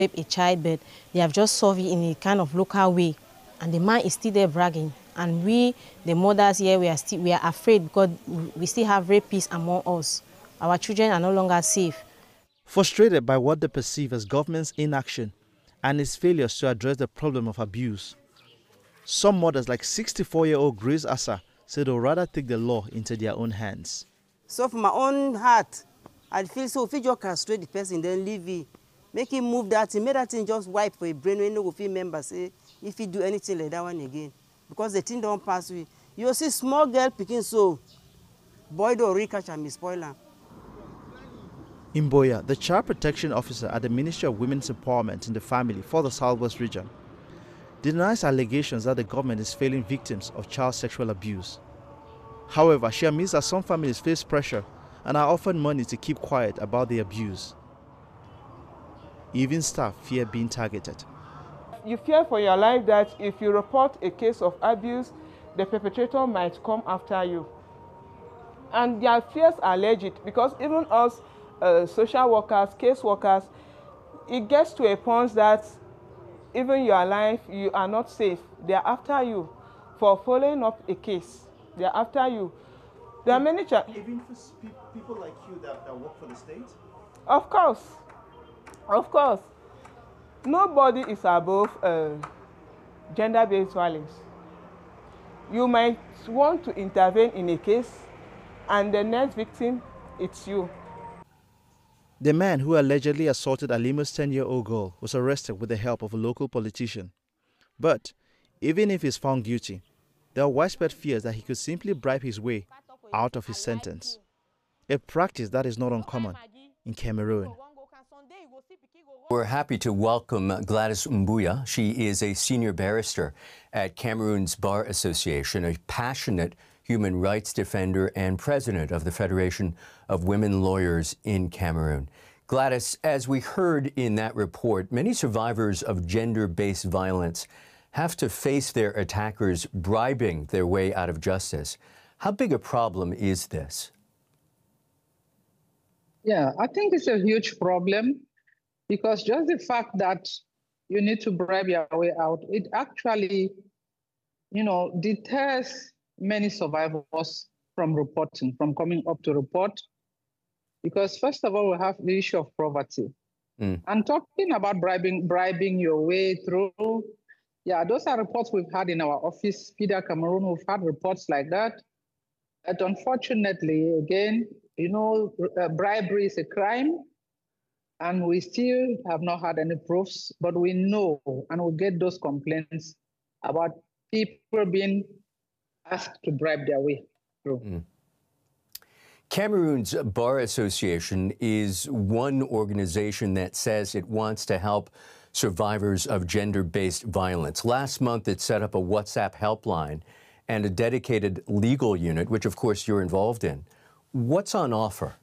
rape a child, but they have just solved it in a kind of local way, and the man is still there bragging. And we, the mothers here, we are afraid because we still have rapists among us. Our children are no longer safe. Frustrated by what they perceive as government's inaction and its failures to address the problem of abuse, some mothers like 64-year-old Grace Asa said they'd rather take the law into their own hands. So from my own heart, I feel so if you just castrate the person, then leave it. Make him move that thing, make that thing just wipe for a brain when no feel member say if he do anything like that one again. Because the thing don't pass with. You see small girl picking so boy don't really catch and spoil her. Imboya, the child protection officer at the Ministry of Women's Empowerment in the Family for the Southwest region, denies allegations that the government is failing victims of child sexual abuse. However, she admits that some families face pressure and are offered money to keep quiet about the abuse. Even staff fear being targeted. You fear for your life that if you report a case of abuse, the perpetrator might come after you. And their fears are legit because even us social workers, case workers, it gets to a point that even your life, you are not safe. They are after you for following up a case. They are after you. There are many... Even for people like you that work for the state? Of course. Of course. Nobody is above gender-based violence. You might want to intervene in a case, and the next victim, it's you. The man who allegedly assaulted Alimu's 10-year-old girl was arrested with the help of a local politician. But even if he's found guilty, there are widespread fears that he could simply bribe his way out of his sentence, a practice that is not uncommon in Cameroon. We're happy to welcome Gladys Mbuya. She is a senior barrister at Cameroon's Bar Association, a passionate human rights defender and president of the Federation of Women Lawyers in Cameroon. Gladys, as we heard in that report, many survivors of gender-based violence have to face their attackers bribing their way out of justice. How big a problem is this? Yeah, I think it's a huge problem because just the fact that you need to bribe your way out, it actually, deters many survivors from reporting, from coming up to report. Because first of all, we have the issue of poverty. And talking about bribing your way through, yeah, those are reports we've had in our office, FIDA Cameroon, we've had reports like that. But unfortunately, again, bribery is a crime, and we still have not had any proofs, but we know and we get those complaints about people being asked to bribe their way through. Cameroon's Bar Association is one organization that says it wants to help survivors of gender-based violence. Last month, it set up a WhatsApp helpline and a dedicated legal unit, which of course you're involved in. What's on offer?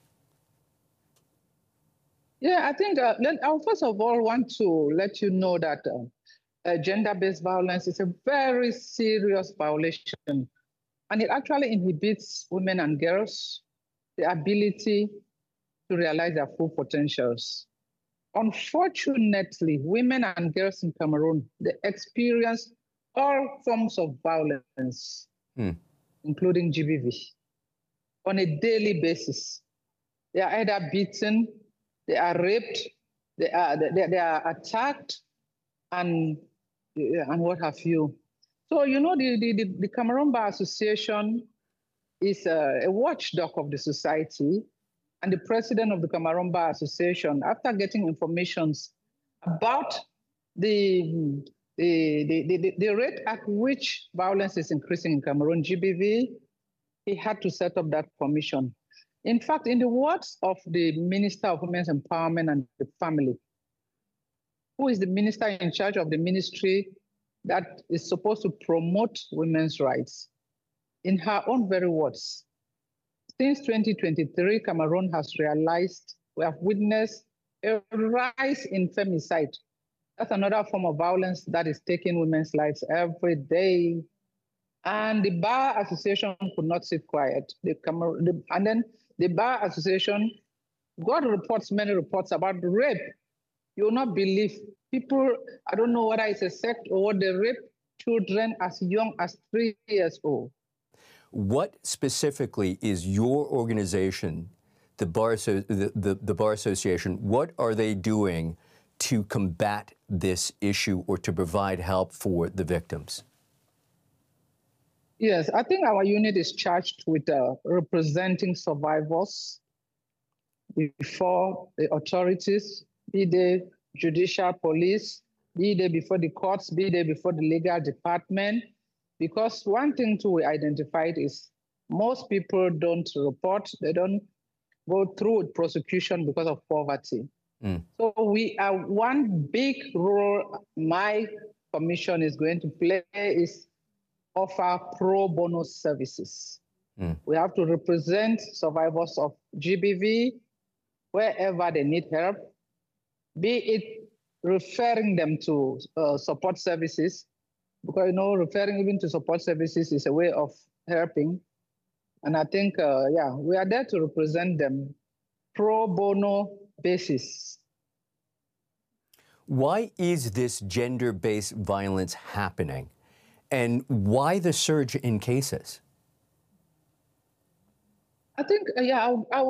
Yeah, I think I first of all want to let you know that gender-based violence is a very serious violation, and it actually inhibits women and girls the ability to realize their full potentials. Unfortunately, women and girls in Cameroon, they experience all forms of violence, including GBV, on a daily basis. They are either beaten, they are raped, they are attacked, and what have you. So, the Cameroon Bar Association is a watchdog of the society, and the president of the Cameroon Bar Association, after getting information about the rate at which violence is increasing in Cameroon, GBV, he had to set up that commission. In fact, in the words of the Minister of Women's Empowerment and the Family, who is the minister in charge of the ministry that is supposed to promote women's rights, in her own very words, since 2023, Cameroon has realized, we have witnessed a rise in femicide. That's another form of violence that is taking women's lives every day. And the Bar Association could not sit quiet. And then the Bar Association got many reports about rape You will not believe people, I don't know whether it's a sect or what, they rape children as young as 3 years old. What specifically is your organization, the Bar Association, what are they doing to combat this issue or to provide help for the victims? Yes, I think our unit is charged with representing survivors before the authorities, be they judicial police, be they before the courts, be they before the legal department. Because one thing too we identified is most people don't report, they don't go through with prosecution because of poverty. So we are one big role my commission is going to play is offer pro bono services. We have to represent survivors of GBV wherever they need help, be it referring them to support services, because, you know, referring even to support services is a way of helping. And I think, yeah, we are there to represent them pro bono basis. Why is this gender-based violence happening? And why the surge in cases? I think, yeah, I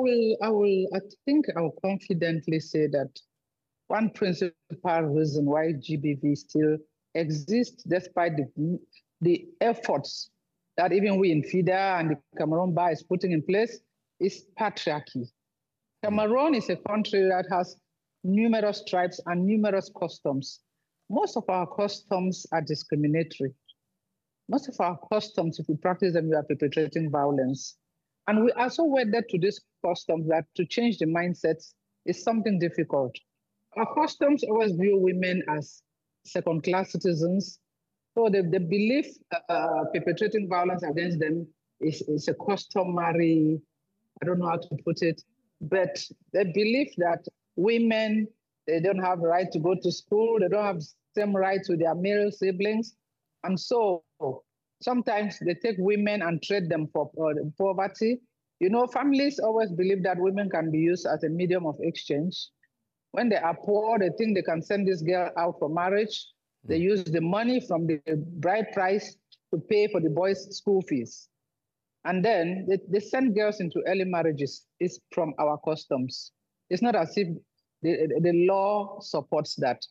think I'll confidently say that one principal reason why GBV still exists, despite the efforts that even we in FIDA and the Cameroon Bar is putting in place, is patriarchy. Cameroon is a country that has numerous tribes and numerous customs. Most of our customs are discriminatory. Most of our customs, if we practice them, we are perpetrating violence. And we are so wedded to this custom that to change the mindsets is something difficult. Our customs always view women as second-class citizens. So the belief perpetrating violence against them is a customary, I don't know how to put it, but they believe that women, they don't have the right to go to school, they don't have the same rights with their male siblings. And so sometimes they take women and trade them for poverty. You know, families always believe that women can be used as a medium of exchange. When they are poor, they think they can send this girl out for marriage. They use the money from the bride price to pay for the boys' school fees. And then they send girls into early marriages. It's from our customs. It's not as if the law supports that.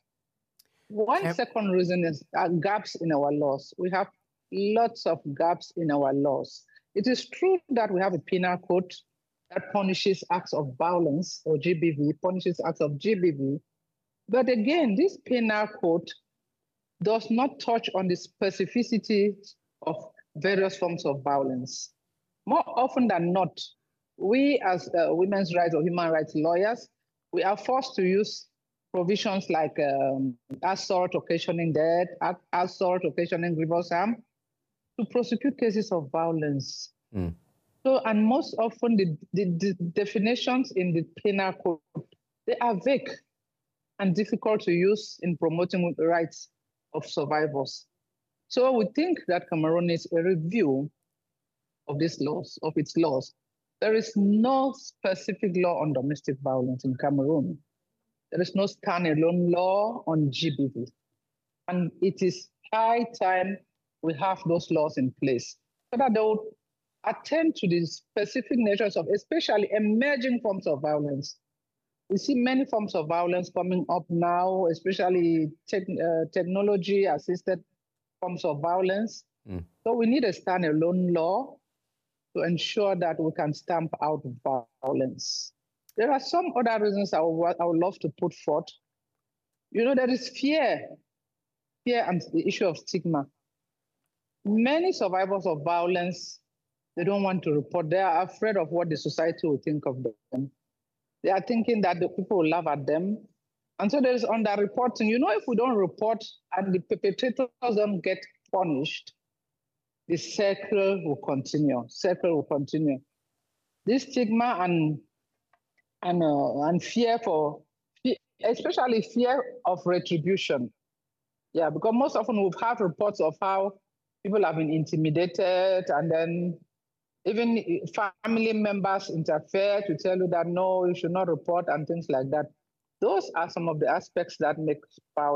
One second reason is gaps in our laws. We have lots of gaps in our laws. It is true that we have a penal code that punishes acts of violence, or GBV, punishes acts of GBV. But again, this penal code does not touch on the specificity of various forms of violence. More often than not, we as women's rights or human rights lawyers, we are forced to use provisions like assault occasioning death, assault occasioning grievous harm, to prosecute cases of violence. So, and most often the definitions in the penal code, they are vague and difficult to use in promoting the rights of survivors. So we think that Cameroon needs a review of these laws, of its laws. There is no specific law on domestic violence in Cameroon. There is no standalone law on GBV. And it is high time we have those laws in place so that they will attend to the specific natures of especially emerging forms of violence. We see many forms of violence coming up now, especially technology-assisted forms of violence. So we need a standalone law to ensure that we can stamp out violence. There are some other reasons I would love to put forth. You know, there is fear and the issue of stigma. Many survivors of violence, they don't want to report. They are afraid of what the society will think of them. They are thinking that the people will laugh at them. And so there is underreporting. You know, if we don't report and the perpetrators don't get punished, the circle will continue. This stigma and fear especially fear of retribution. Yeah, because most often we've had reports of how people have been intimidated, and then even family members interfere to tell you that no, you should not report and things like that. Those are some of the aspects that make violence